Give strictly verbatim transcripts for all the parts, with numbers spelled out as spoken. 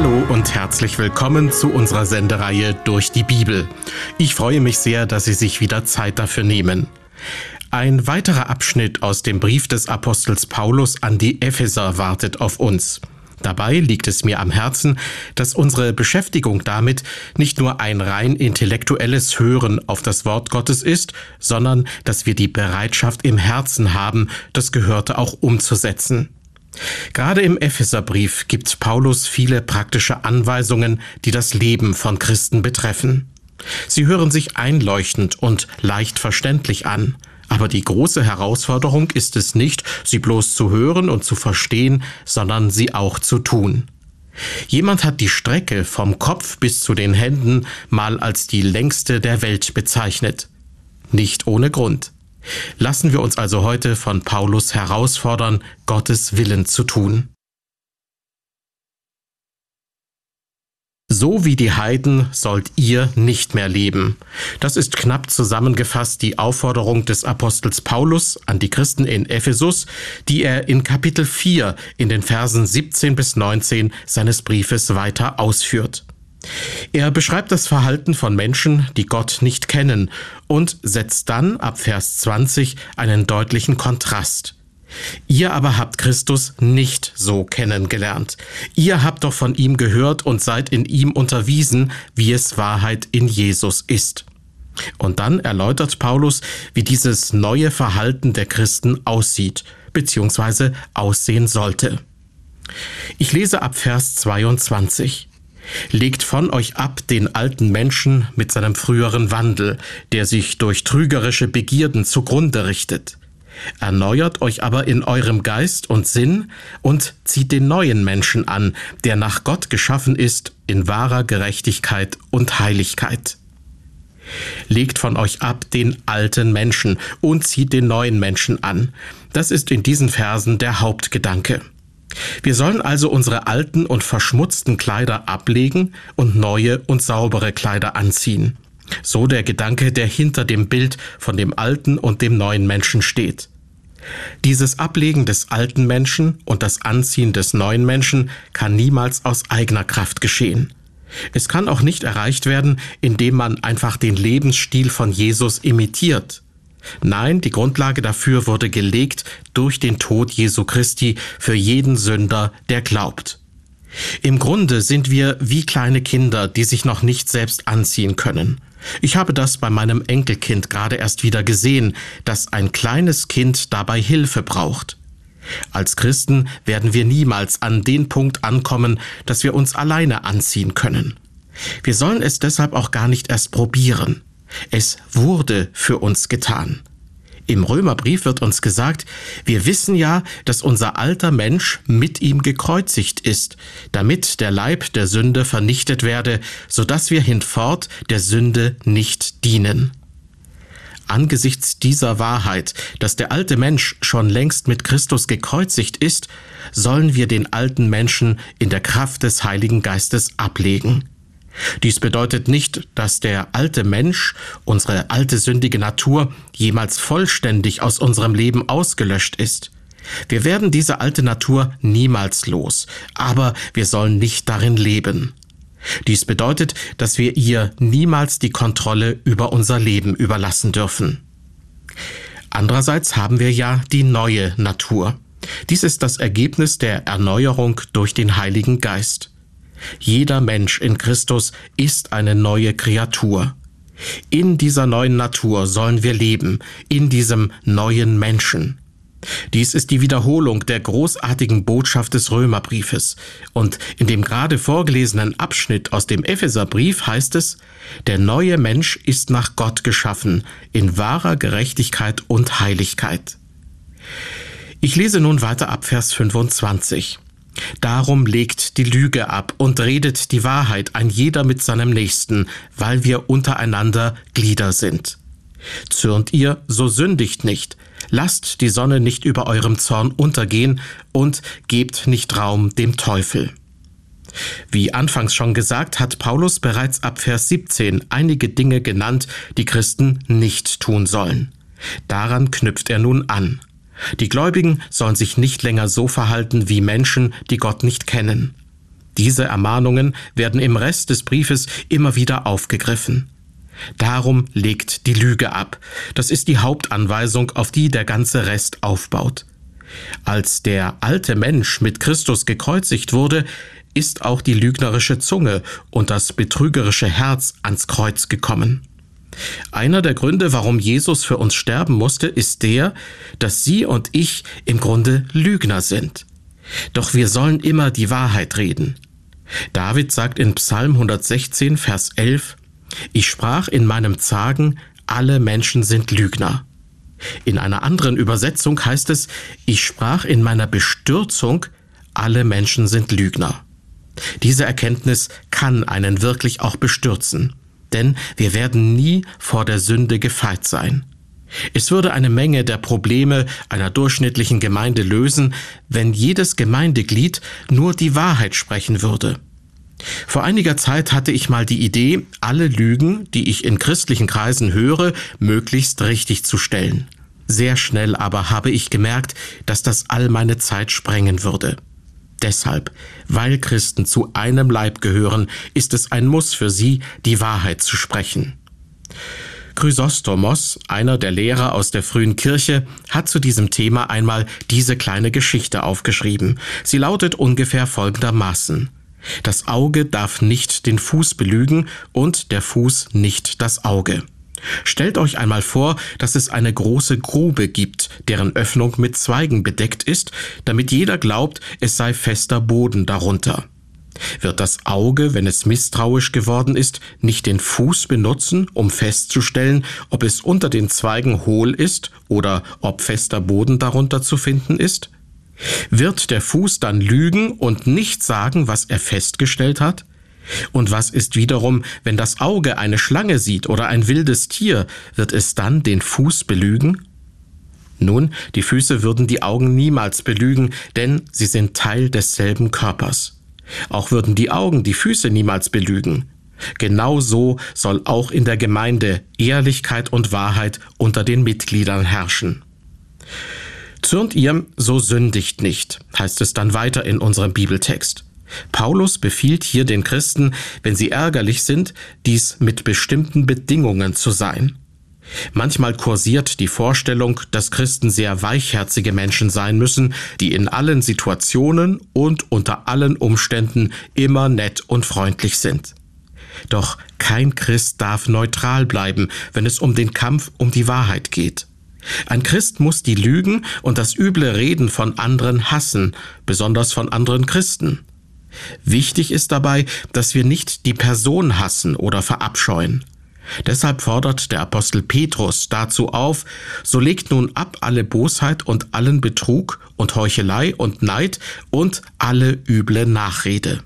Hallo und herzlich willkommen zu unserer Sendereihe Durch die Bibel. Ich freue mich sehr, dass Sie sich wieder Zeit dafür nehmen. Ein weiterer Abschnitt aus dem Brief des Apostels Paulus an die Epheser wartet auf uns. Dabei liegt es mir am Herzen, dass unsere Beschäftigung damit nicht nur ein rein intellektuelles Hören auf das Wort Gottes ist, sondern dass wir die Bereitschaft im Herzen haben, das Gehörte auch umzusetzen. Gerade im Epheserbrief gibt Paulus viele praktische Anweisungen, die das Leben von Christen betreffen. Sie hören sich einleuchtend und leicht verständlich an. Aber die große Herausforderung ist es nicht, sie bloß zu hören und zu verstehen, sondern sie auch zu tun. Jemand hat die Strecke vom Kopf bis zu den Händen mal als die längste der Welt bezeichnet. Nicht ohne Grund. Lassen wir uns also heute von Paulus herausfordern, Gottes Willen zu tun. So wie die Heiden sollt ihr nicht mehr leben. Das ist knapp zusammengefasst die Aufforderung des Apostels Paulus an die Christen in Ephesus, die er in Kapitel vier in den Versen siebzehn bis neunzehn seines Briefes weiter ausführt. Er beschreibt das Verhalten von Menschen, die Gott nicht kennen, und setzt dann ab Vers zwanzig einen deutlichen Kontrast. Ihr aber habt Christus nicht so kennengelernt. Ihr habt doch von ihm gehört und seid in ihm unterwiesen, wie es Wahrheit in Jesus ist. Und dann erläutert Paulus, wie dieses neue Verhalten der Christen aussieht, beziehungsweise aussehen sollte. Ich lese ab Vers zweiundzwanzig. Legt von euch ab den alten Menschen mit seinem früheren Wandel, der sich durch trügerische Begierden zugrunde richtet. Erneuert euch aber in eurem Geist und Sinn und zieht den neuen Menschen an, der nach Gott geschaffen ist, in wahrer Gerechtigkeit und Heiligkeit. Legt von euch ab den alten Menschen und zieht den neuen Menschen an. Das ist in diesen Versen der Hauptgedanke. Wir sollen also unsere alten und verschmutzten Kleider ablegen und neue und saubere Kleider anziehen. So der Gedanke, der hinter dem Bild von dem alten und dem neuen Menschen steht. Dieses Ablegen des alten Menschen und das Anziehen des neuen Menschen kann niemals aus eigener Kraft geschehen. Es kann auch nicht erreicht werden, indem man einfach den Lebensstil von Jesus imitiert. Nein, die Grundlage dafür wurde gelegt durch den Tod Jesu Christi für jeden Sünder, der glaubt. Im Grunde sind wir wie kleine Kinder, die sich noch nicht selbst anziehen können. Ich habe das bei meinem Enkelkind gerade erst wieder gesehen, dass ein kleines Kind dabei Hilfe braucht. Als Christen werden wir niemals an den Punkt ankommen, dass wir uns alleine anziehen können. Wir sollen es deshalb auch gar nicht erst probieren. Es wurde für uns getan. Im Römerbrief wird uns gesagt, wir wissen ja, dass unser alter Mensch mit ihm gekreuzigt ist, damit der Leib der Sünde vernichtet werde, sodass wir hinfort der Sünde nicht dienen. Angesichts dieser Wahrheit, dass der alte Mensch schon längst mit Christus gekreuzigt ist, sollen wir den alten Menschen in der Kraft des Heiligen Geistes ablegen. Dies bedeutet nicht, dass der alte Mensch, unsere alte sündige Natur, jemals vollständig aus unserem Leben ausgelöscht ist. Wir werden diese alte Natur niemals los, aber wir sollen nicht darin leben. Dies bedeutet, dass wir ihr niemals die Kontrolle über unser Leben überlassen dürfen. Andererseits haben wir ja die neue Natur. Dies ist das Ergebnis der Erneuerung durch den Heiligen Geist. Jeder Mensch in Christus ist eine neue Kreatur. In dieser neuen Natur sollen wir leben, in diesem neuen Menschen. Dies ist die Wiederholung der großartigen Botschaft des Römerbriefes. Und in dem gerade vorgelesenen Abschnitt aus dem Epheserbrief heißt es, der neue Mensch ist nach Gott geschaffen, in wahrer Gerechtigkeit und Heiligkeit. Ich lese nun weiter ab Vers fünfundzwanzig. Darum legt die Lüge ab und redet die Wahrheit ein jeder mit seinem Nächsten, weil wir untereinander Glieder sind. Zürnt ihr, so sündigt nicht. Lasst die Sonne nicht über eurem Zorn untergehen und gebt nicht Raum dem Teufel. Wie anfangs schon gesagt, hat Paulus bereits ab Vers siebzehn einige Dinge genannt, die Christen nicht tun sollen. Daran knüpft er nun an. Die Gläubigen sollen sich nicht länger so verhalten wie Menschen, die Gott nicht kennen. Diese Ermahnungen werden im Rest des Briefes immer wieder aufgegriffen. Darum legt die Lüge ab. Das ist die Hauptanweisung, auf die der ganze Rest aufbaut. Als der alte Mensch mit Christus gekreuzigt wurde, ist auch die lügnerische Zunge und das betrügerische Herz ans Kreuz gekommen. Einer der Gründe, warum Jesus für uns sterben musste, ist der, dass Sie und ich im Grunde Lügner sind. Doch wir sollen immer die Wahrheit reden. David sagt in Psalm hundertsechzehn, Vers elf, »Ich sprach in meinem Zagen, alle Menschen sind Lügner.« In einer anderen Übersetzung heißt es, »Ich sprach in meiner Bestürzung, alle Menschen sind Lügner.« Diese Erkenntnis kann einen wirklich auch bestürzen, denn wir werden nie vor der Sünde gefeit sein. Es würde eine Menge der Probleme einer durchschnittlichen Gemeinde lösen, wenn jedes Gemeindeglied nur die Wahrheit sprechen würde. Vor einiger Zeit hatte ich mal die Idee, alle Lügen, die ich in christlichen Kreisen höre, möglichst richtig zu stellen. Sehr schnell aber habe ich gemerkt, dass das all meine Zeit sprengen würde. Deshalb, weil Christen zu einem Leib gehören, ist es ein Muss für sie, die Wahrheit zu sprechen. Chrysostomos, einer der Lehrer aus der frühen Kirche, hat zu diesem Thema einmal diese kleine Geschichte aufgeschrieben. Sie lautet ungefähr folgendermaßen: Das Auge darf nicht den Fuß belügen und der Fuß nicht das Auge. Stellt euch einmal vor, dass es eine große Grube gibt, deren Öffnung mit Zweigen bedeckt ist, damit jeder glaubt, es sei fester Boden darunter. Wird das Auge, wenn es misstrauisch geworden ist, nicht den Fuß benutzen, um festzustellen, ob es unter den Zweigen hohl ist oder ob fester Boden darunter zu finden ist? Wird der Fuß dann lügen und nicht sagen, was er festgestellt hat? Und was ist wiederum, wenn das Auge eine Schlange sieht oder ein wildes Tier, wird es dann den Fuß belügen? Nun, die Füße würden die Augen niemals belügen, denn sie sind Teil desselben Körpers. Auch würden die Augen die Füße niemals belügen. Genau so soll auch in der Gemeinde Ehrlichkeit und Wahrheit unter den Mitgliedern herrschen. Zürnt ihr, so sündigt nicht, heißt es dann weiter in unserem Bibeltext. Paulus befiehlt hier den Christen, wenn sie ärgerlich sind, dies mit bestimmten Bedingungen zu sein. Manchmal kursiert die Vorstellung, dass Christen sehr weichherzige Menschen sein müssen, die in allen Situationen und unter allen Umständen immer nett und freundlich sind. Doch kein Christ darf neutral bleiben, wenn es um den Kampf um die Wahrheit geht. Ein Christ muss die Lügen und das üble Reden von anderen hassen, besonders von anderen Christen. Wichtig ist dabei, dass wir nicht die Person hassen oder verabscheuen. Deshalb fordert der Apostel Petrus dazu auf, so legt nun ab alle Bosheit und allen Betrug und Heuchelei und Neid und alle üble Nachrede.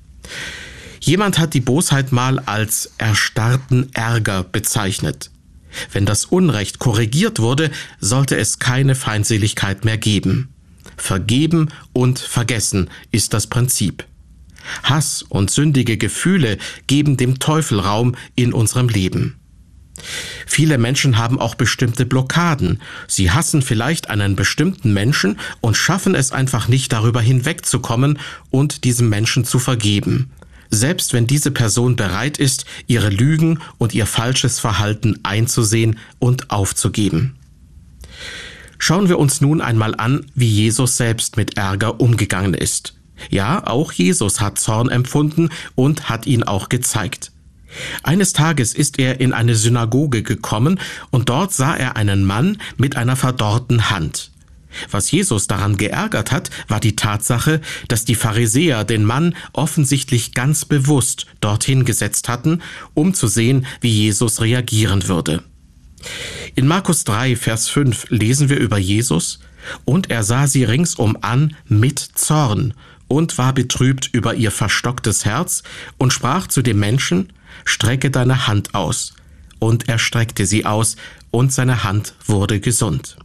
Jemand hat die Bosheit mal als erstarrten Ärger bezeichnet. Wenn das Unrecht korrigiert wurde, sollte es keine Feindseligkeit mehr geben. Vergeben und vergessen ist das Prinzip. Hass und sündige Gefühle geben dem Teufel Raum in unserem Leben. Viele Menschen haben auch bestimmte Blockaden. Sie hassen vielleicht einen bestimmten Menschen und schaffen es einfach nicht, darüber hinwegzukommen und diesem Menschen zu vergeben. Selbst wenn diese Person bereit ist, ihre Lügen und ihr falsches Verhalten einzusehen und aufzugeben. Schauen wir uns nun einmal an, wie Jesus selbst mit Ärger umgegangen ist. Ja, auch Jesus hat Zorn empfunden und hat ihn auch gezeigt. Eines Tages ist er in eine Synagoge gekommen und dort sah er einen Mann mit einer verdorrten Hand. Was Jesus daran geärgert hat, war die Tatsache, dass die Pharisäer den Mann offensichtlich ganz bewusst dorthin gesetzt hatten, um zu sehen, wie Jesus reagieren würde. In Markus drei, Vers fünf lesen wir über Jesus: Und er sah sie ringsum an mit Zorn und war betrübt über ihr verstocktes Herz und sprach zu dem Menschen: Strecke deine Hand aus. Und er streckte sie aus, und seine Hand wurde gesund.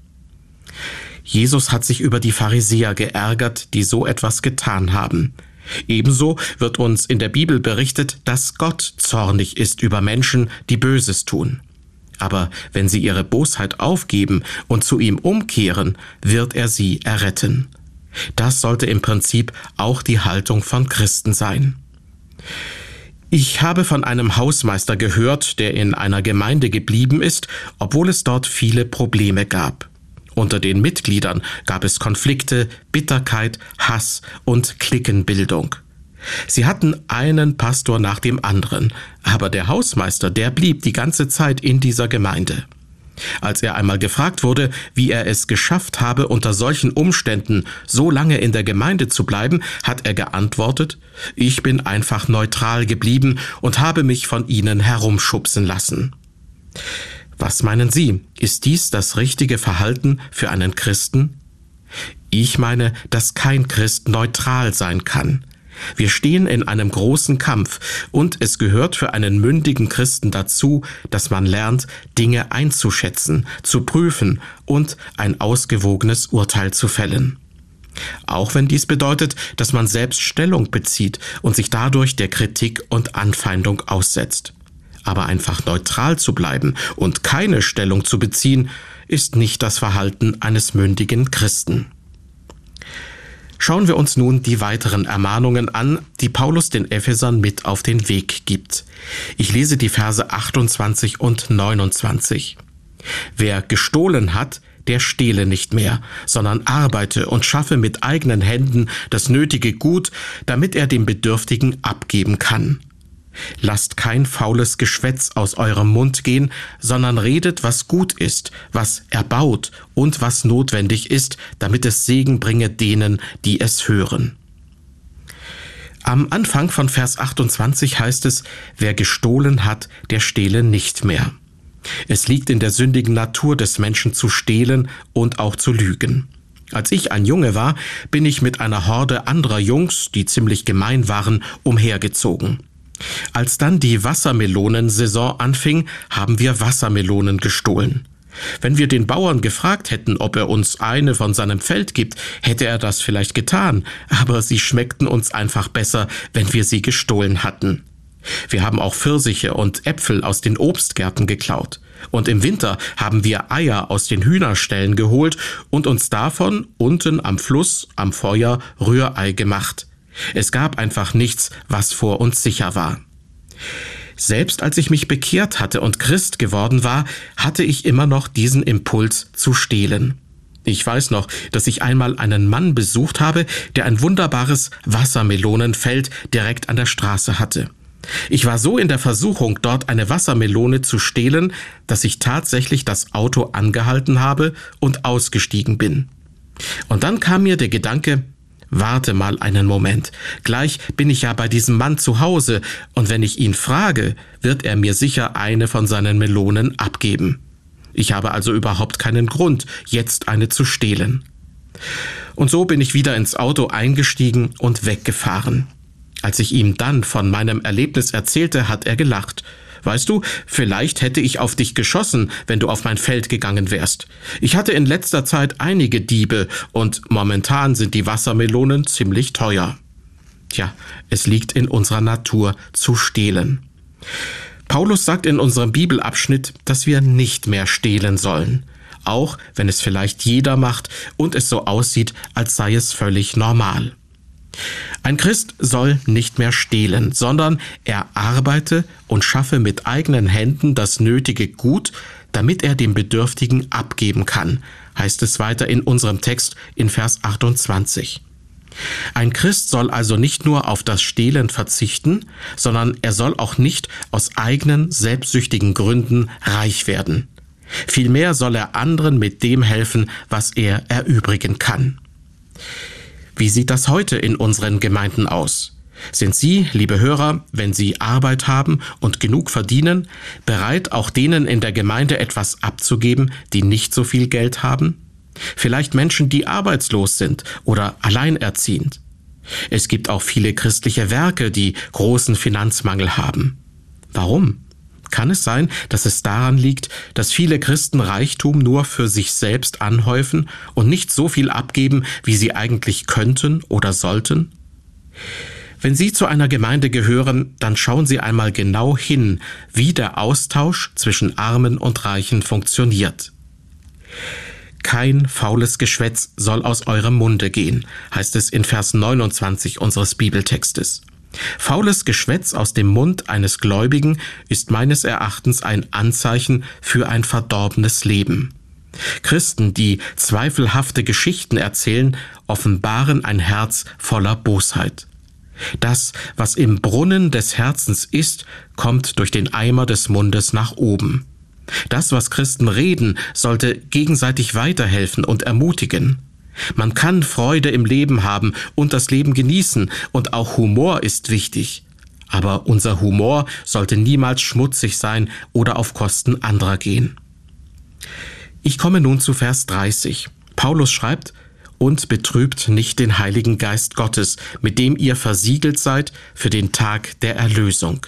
Jesus hat sich über die Pharisäer geärgert, die so etwas getan haben. Ebenso wird uns in der Bibel berichtet, dass Gott zornig ist über Menschen, die Böses tun. Aber wenn sie ihre Bosheit aufgeben und zu ihm umkehren, wird er sie erretten. Das sollte im Prinzip auch die Haltung von Christen sein. Ich habe von einem Hausmeister gehört, der in einer Gemeinde geblieben ist, obwohl es dort viele Probleme gab. Unter den Mitgliedern gab es Konflikte, Bitterkeit, Hass und Cliquenbildung. Sie hatten einen Pastor nach dem anderen, aber der Hausmeister, der blieb die ganze Zeit in dieser Gemeinde. Als er einmal gefragt wurde, wie er es geschafft habe, unter solchen Umständen so lange in der Gemeinde zu bleiben, hat er geantwortet: Ich bin einfach neutral geblieben und habe mich von ihnen herumschubsen lassen. Was meinen Sie, ist dies das richtige Verhalten für einen Christen? Ich meine, dass kein Christ neutral sein kann. Wir stehen in einem großen Kampf und es gehört für einen mündigen Christen dazu, dass man lernt, Dinge einzuschätzen, zu prüfen und ein ausgewogenes Urteil zu fällen. Auch wenn dies bedeutet, dass man selbst Stellung bezieht und sich dadurch der Kritik und Anfeindung aussetzt. Aber einfach neutral zu bleiben und keine Stellung zu beziehen, ist nicht das Verhalten eines mündigen Christen. Schauen wir uns nun die weiteren Ermahnungen an, die Paulus den Ephesern mit auf den Weg gibt. Ich lese die Verse achtundzwanzig und neunundzwanzig. Wer gestohlen hat, der stehle nicht mehr, sondern arbeite und schaffe mit eigenen Händen das nötige Gut, damit er dem Bedürftigen abgeben kann. Lasst kein faules Geschwätz aus eurem Mund gehen, sondern redet, was gut ist, was erbaut und was notwendig ist, damit es Segen bringe denen, die es hören. Am Anfang von Vers achtundzwanzig heißt es, wer gestohlen hat, der stehle nicht mehr. Es liegt in der sündigen Natur des Menschen zu stehlen und auch zu lügen. Als ich ein Junge war, bin ich mit einer Horde anderer Jungs, die ziemlich gemein waren, umhergezogen. Als dann die Wassermelonensaison anfing, haben wir Wassermelonen gestohlen. Wenn wir den Bauern gefragt hätten, ob er uns eine von seinem Feld gibt, hätte er das vielleicht getan, aber sie schmeckten uns einfach besser, wenn wir sie gestohlen hatten. Wir haben auch Pfirsiche und Äpfel aus den Obstgärten geklaut. Und im Winter haben wir Eier aus den Hühnerställen geholt und uns davon unten am Fluss, am Feuer, Rührei gemacht. Es gab einfach nichts, was vor uns sicher war. Selbst als ich mich bekehrt hatte und Christ geworden war, hatte ich immer noch diesen Impuls zu stehlen. Ich weiß noch, dass ich einmal einen Mann besucht habe, der ein wunderbares Wassermelonenfeld direkt an der Straße hatte. Ich war so in der Versuchung, dort eine Wassermelone zu stehlen, dass ich tatsächlich das Auto angehalten habe und ausgestiegen bin. Und dann kam mir der Gedanke: Warte mal einen Moment, gleich bin ich ja bei diesem Mann zu Hause und wenn ich ihn frage, wird er mir sicher eine von seinen Melonen abgeben. Ich habe also überhaupt keinen Grund, jetzt eine zu stehlen. Und so bin ich wieder ins Auto eingestiegen und weggefahren. Als ich ihm dann von meinem Erlebnis erzählte, hat er gelacht. Weißt du, vielleicht hätte ich auf dich geschossen, wenn du auf mein Feld gegangen wärst. Ich hatte in letzter Zeit einige Diebe und momentan sind die Wassermelonen ziemlich teuer. Tja, es liegt in unserer Natur zu stehlen. Paulus sagt in unserem Bibelabschnitt, dass wir nicht mehr stehlen sollen, auch wenn es vielleicht jeder macht und es so aussieht, als sei es völlig normal. Ein Christ soll nicht mehr stehlen, sondern er arbeite und schaffe mit eigenen Händen das nötige Gut, damit er dem Bedürftigen abgeben kann, heißt es weiter in unserem Text in Vers achtundzwanzig. Ein Christ soll also nicht nur auf das Stehlen verzichten, sondern er soll auch nicht aus eigenen, selbstsüchtigen Gründen reich werden. Vielmehr soll er anderen mit dem helfen, was er erübrigen kann. Wie sieht das heute in unseren Gemeinden aus? Sind Sie, liebe Hörer, wenn Sie Arbeit haben und genug verdienen, bereit, auch denen in der Gemeinde etwas abzugeben, die nicht so viel Geld haben? Vielleicht Menschen, die arbeitslos sind oder alleinerziehend. Es gibt auch viele christliche Werke, die großen Finanzmangel haben. Warum? Kann es sein, dass es daran liegt, dass viele Christen Reichtum nur für sich selbst anhäufen und nicht so viel abgeben, wie sie eigentlich könnten oder sollten? Wenn Sie zu einer Gemeinde gehören, dann schauen Sie einmal genau hin, wie der Austausch zwischen Armen und Reichen funktioniert. Kein faules Geschwätz soll aus eurem Munde gehen, heißt es in Vers neunundzwanzig unseres Bibeltextes. Faules Geschwätz aus dem Mund eines Gläubigen ist meines Erachtens ein Anzeichen für ein verdorbenes Leben. Christen, die zweifelhafte Geschichten erzählen, offenbaren ein Herz voller Bosheit. Das, was im Brunnen des Herzens ist, kommt durch den Eimer des Mundes nach oben. Das, was Christen reden, sollte gegenseitig weiterhelfen und ermutigen. Man kann Freude im Leben haben und das Leben genießen, und auch Humor ist wichtig. Aber unser Humor sollte niemals schmutzig sein oder auf Kosten anderer gehen. Ich komme nun zu Vers dreißig. Paulus schreibt: Und betrübt nicht den Heiligen Geist Gottes, mit dem ihr versiegelt seid für den Tag der Erlösung.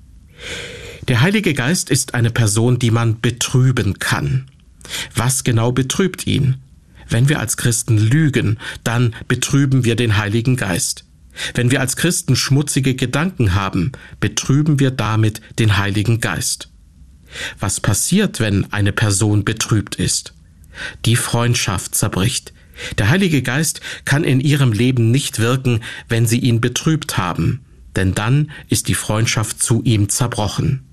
Der Heilige Geist ist eine Person, die man betrüben kann. Was genau betrübt ihn? Wenn wir als Christen lügen, dann betrüben wir den Heiligen Geist. Wenn wir als Christen schmutzige Gedanken haben, betrüben wir damit den Heiligen Geist. Was passiert, wenn eine Person betrübt ist? Die Freundschaft zerbricht. Der Heilige Geist kann in ihrem Leben nicht wirken, wenn sie ihn betrübt haben, denn dann ist die Freundschaft zu ihm zerbrochen.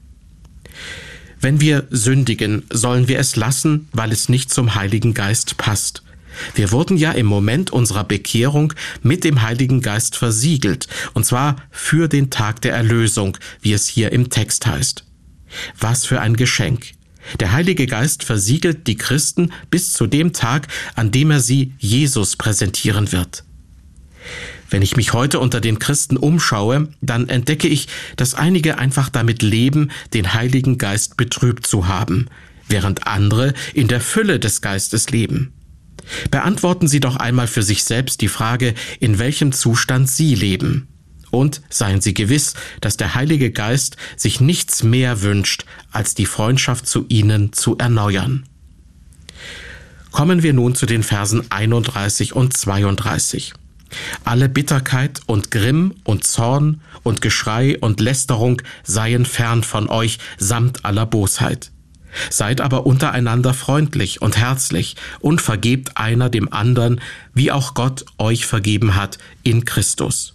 Wenn wir sündigen, sollen wir es lassen, weil es nicht zum Heiligen Geist passt. Wir wurden ja im Moment unserer Bekehrung mit dem Heiligen Geist versiegelt, und zwar für den Tag der Erlösung, wie es hier im Text heißt. Was für ein Geschenk! Der Heilige Geist versiegelt die Christen bis zu dem Tag, an dem er sie Jesus präsentieren wird. Wenn ich mich heute unter den Christen umschaue, dann entdecke ich, dass einige einfach damit leben, den Heiligen Geist betrübt zu haben, während andere in der Fülle des Geistes leben. Beantworten Sie doch einmal für sich selbst die Frage, in welchem Zustand Sie leben. Und seien Sie gewiss, dass der Heilige Geist sich nichts mehr wünscht, als die Freundschaft zu Ihnen zu erneuern. Kommen wir nun zu den Versen einunddreißig und zweiunddreißig. Alle Bitterkeit und Grimm und Zorn und Geschrei und Lästerung seien fern von euch samt aller Bosheit. Seid aber untereinander freundlich und herzlich und vergebt einer dem anderen, wie auch Gott euch vergeben hat in Christus.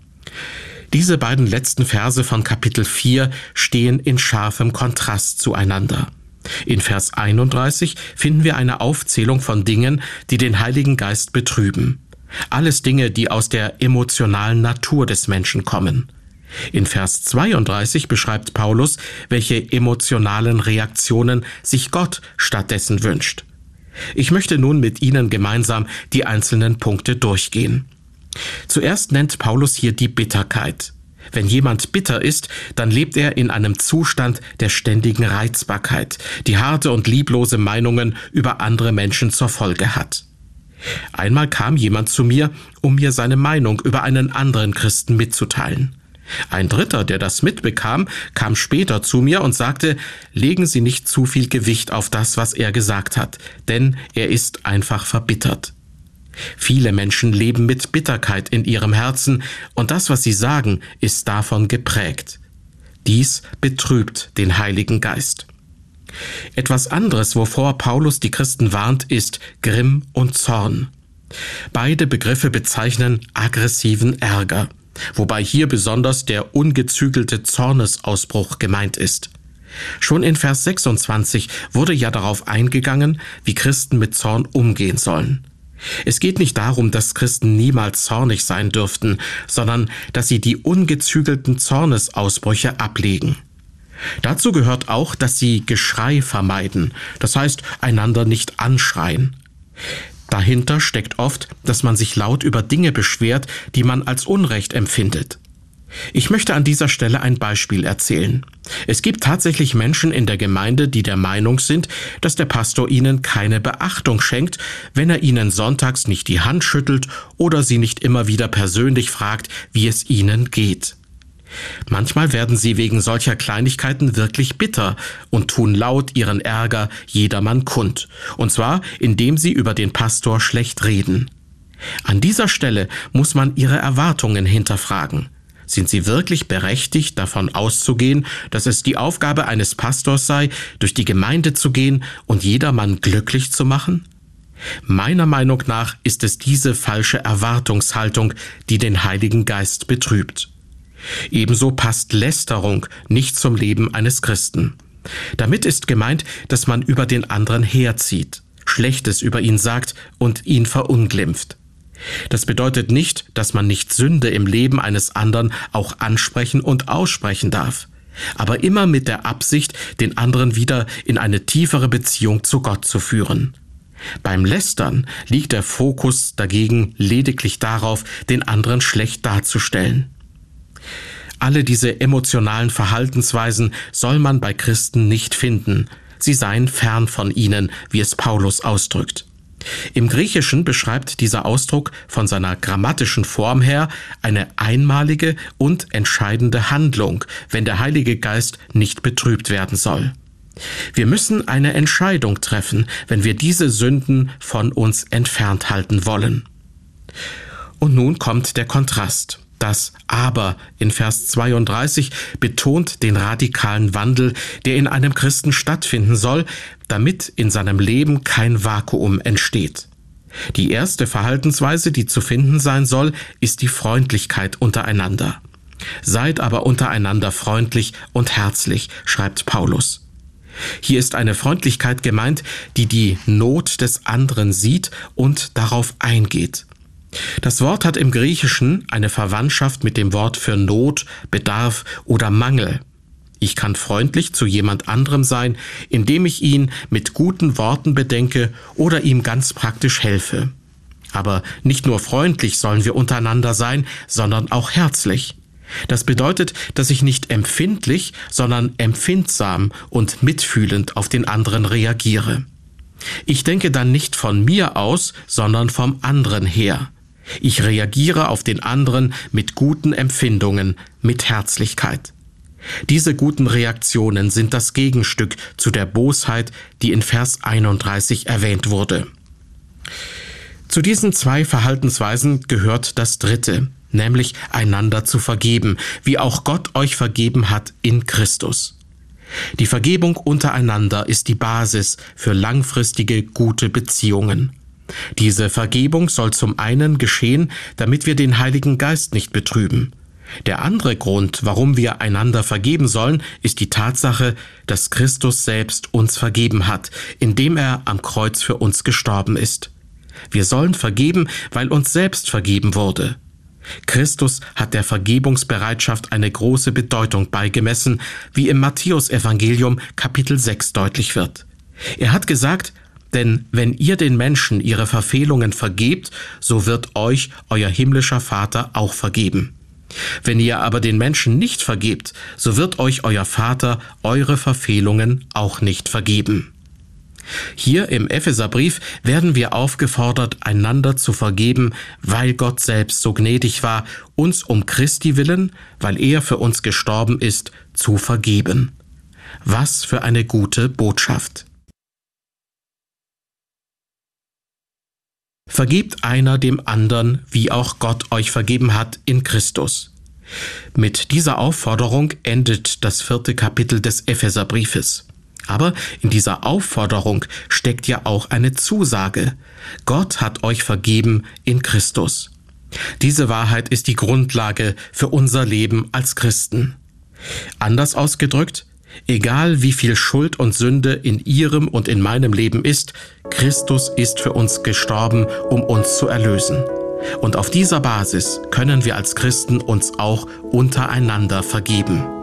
Diese beiden letzten Verse von Kapitel vier stehen in scharfem Kontrast zueinander. In Vers einunddreißig finden wir eine Aufzählung von Dingen, die den Heiligen Geist betrüben. Alles Dinge, die aus der emotionalen Natur des Menschen kommen. In Vers zweiunddreißig beschreibt Paulus, welche emotionalen Reaktionen sich Gott stattdessen wünscht. Ich möchte nun mit Ihnen gemeinsam die einzelnen Punkte durchgehen. Zuerst nennt Paulus hier die Bitterkeit. Wenn jemand bitter ist, dann lebt er in einem Zustand der ständigen Reizbarkeit, die harte und lieblose Meinungen über andere Menschen zur Folge hat. Einmal kam jemand zu mir, um mir seine Meinung über einen anderen Christen mitzuteilen. Ein Dritter, der das mitbekam, kam später zu mir und sagte, legen Sie nicht zu viel Gewicht auf das, was er gesagt hat, denn er ist einfach verbittert. Viele Menschen leben mit Bitterkeit in ihrem Herzen, und das, was sie sagen, ist davon geprägt. Dies betrübt den Heiligen Geist. Etwas anderes, wovor Paulus die Christen warnt, ist Grimm und Zorn. Beide Begriffe bezeichnen aggressiven Ärger, wobei hier besonders der ungezügelte Zornesausbruch gemeint ist. Schon in Vers sechsundzwanzig wurde ja darauf eingegangen, wie Christen mit Zorn umgehen sollen. Es geht nicht darum, dass Christen niemals zornig sein dürften, sondern dass sie die ungezügelten Zornesausbrüche ablegen. Dazu gehört auch, dass sie Geschrei vermeiden, das heißt, einander nicht anschreien. Dahinter steckt oft, dass man sich laut über Dinge beschwert, die man als Unrecht empfindet. Ich möchte an dieser Stelle ein Beispiel erzählen. Es gibt tatsächlich Menschen in der Gemeinde, die der Meinung sind, dass der Pastor ihnen keine Beachtung schenkt, wenn er ihnen sonntags nicht die Hand schüttelt oder sie nicht immer wieder persönlich fragt, wie es ihnen geht. Manchmal werden sie wegen solcher Kleinigkeiten wirklich bitter und tun laut ihren Ärger jedermann kund, und zwar indem sie über den Pastor schlecht reden. An dieser Stelle muss man ihre Erwartungen hinterfragen. Sind sie wirklich berechtigt, davon auszugehen, dass es die Aufgabe eines Pastors sei, durch die Gemeinde zu gehen und jedermann glücklich zu machen? Meiner Meinung nach ist es diese falsche Erwartungshaltung, die den Heiligen Geist betrübt. Ebenso passt Lästerung nicht zum Leben eines Christen. Damit ist gemeint, dass man über den anderen herzieht, Schlechtes über ihn sagt und ihn verunglimpft. Das bedeutet nicht, dass man nicht Sünde im Leben eines anderen auch ansprechen und aussprechen darf, aber immer mit der Absicht, den anderen wieder in eine tiefere Beziehung zu Gott zu führen. Beim Lästern liegt der Fokus dagegen lediglich darauf, den anderen schlecht darzustellen. Alle diese emotionalen Verhaltensweisen soll man bei Christen nicht finden. Sie seien fern von ihnen, wie es Paulus ausdrückt. Im Griechischen beschreibt dieser Ausdruck von seiner grammatischen Form her eine einmalige und entscheidende Handlung, wenn der Heilige Geist nicht betrübt werden soll. Wir müssen eine Entscheidung treffen, wenn wir diese Sünden von uns entfernt halten wollen. Und nun kommt der Kontrast. Das Aber in Vers zweiunddreißig betont den radikalen Wandel, der in einem Christen stattfinden soll, damit in seinem Leben kein Vakuum entsteht. Die erste Verhaltensweise, die zu finden sein soll, ist die Freundlichkeit untereinander. Seid aber untereinander freundlich und herzlich, schreibt Paulus. Hier ist eine Freundlichkeit gemeint, die die Not des anderen sieht und darauf eingeht. Das Wort hat im Griechischen eine Verwandtschaft mit dem Wort für Not, Bedarf oder Mangel. Ich kann freundlich zu jemand anderem sein, indem ich ihn mit guten Worten bedenke oder ihm ganz praktisch helfe. Aber nicht nur freundlich sollen wir untereinander sein, sondern auch herzlich. Das bedeutet, dass ich nicht empfindlich, sondern empfindsam und mitfühlend auf den anderen reagiere. Ich denke dann nicht von mir aus, sondern vom anderen her. Ich reagiere auf den anderen mit guten Empfindungen, mit Herzlichkeit. Diese guten Reaktionen sind das Gegenstück zu der Bosheit, die in Vers einunddreißig erwähnt wurde. Zu diesen zwei Verhaltensweisen gehört das dritte, nämlich einander zu vergeben, wie auch Gott euch vergeben hat in Christus. Die Vergebung untereinander ist die Basis für langfristige gute Beziehungen. Diese Vergebung soll zum einen geschehen, damit wir den Heiligen Geist nicht betrüben. Der andere Grund, warum wir einander vergeben sollen, ist die Tatsache, dass Christus selbst uns vergeben hat, indem er am Kreuz für uns gestorben ist. Wir sollen vergeben, weil uns selbst vergeben wurde. Christus hat der Vergebungsbereitschaft eine große Bedeutung beigemessen, wie im Matthäusevangelium Kapitel sechs deutlich wird. Er hat gesagt, denn wenn ihr den Menschen ihre Verfehlungen vergebt, so wird euch euer himmlischer Vater auch vergeben. Wenn ihr aber den Menschen nicht vergebt, so wird euch euer Vater eure Verfehlungen auch nicht vergeben. Hier im Epheserbrief werden wir aufgefordert, einander zu vergeben, weil Gott selbst so gnädig war, uns um Christi willen, weil er für uns gestorben ist, zu vergeben. Was für eine gute Botschaft! Vergebt einer dem anderen, wie auch Gott euch vergeben hat in Christus. Mit dieser Aufforderung endet das vierte Kapitel des Epheserbriefes. Aber in dieser Aufforderung steckt ja auch eine Zusage. Gott hat euch vergeben in Christus. Diese Wahrheit ist die Grundlage für unser Leben als Christen. Anders ausgedrückt, egal wie viel Schuld und Sünde in Ihrem und in meinem Leben ist, Christus ist für uns gestorben, um uns zu erlösen. Und auf dieser Basis können wir als Christen uns auch untereinander vergeben.